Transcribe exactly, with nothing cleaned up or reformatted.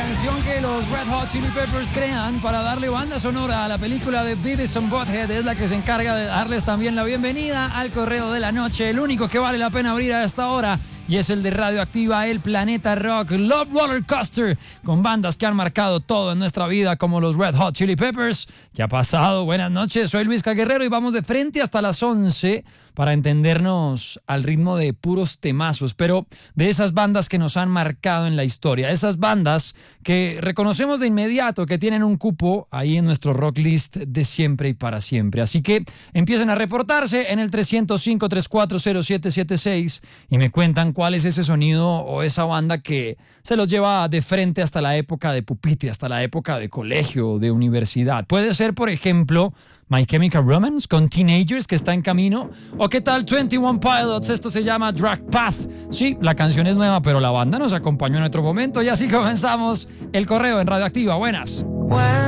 canción que los Red Hot Chili Peppers crean para darle banda sonora a la película de Beavis and Butthead es la que se encarga de darles también la bienvenida al Correo de la Noche, el único que vale la pena abrir a esta hora, y es el de Radioactiva, el Planeta Rock Love Roller Coaster, con bandas que han marcado todo en nuestra vida, como los Red Hot Chili Peppers. ¿Qué ha pasado? Buenas noches, soy Luis Guerrero y vamos de frente hasta las once para entendernos al ritmo de puros temazos, pero de esas bandas que nos han marcado en la historia, esas bandas que reconocemos de inmediato que tienen un cupo ahí en nuestro rock list de siempre y para siempre. Así que empiecen a reportarse en el tres cero cinco, tres cuatro cero, siete siete seis y me cuentan cuál es ese sonido o esa banda que se los lleva de frente hasta la época de pupitre, hasta la época de colegio, de universidad. Puede ser, por ejemplo, My Chemical Romance con Teenagers, que está en camino. ¿O qué tal veintiuno Pilots? Esto se llama Drag Path. Sí, la canción es nueva, pero la banda nos acompañó en otro momento. Y así comenzamos el Correo en Radioactiva. Buenas.